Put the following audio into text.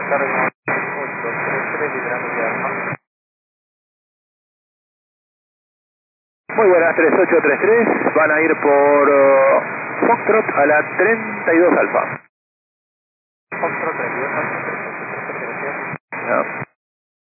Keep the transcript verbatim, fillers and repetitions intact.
Cargo ocho tres tres, liderando de Alfa. Muy buenas, tres ocho tres tres, van a ir por uh, Foxtrot a la treinta y dos Alfa. Foxtrot treinta y dos Alfa, tres ocho tres tres, gracias. Ya.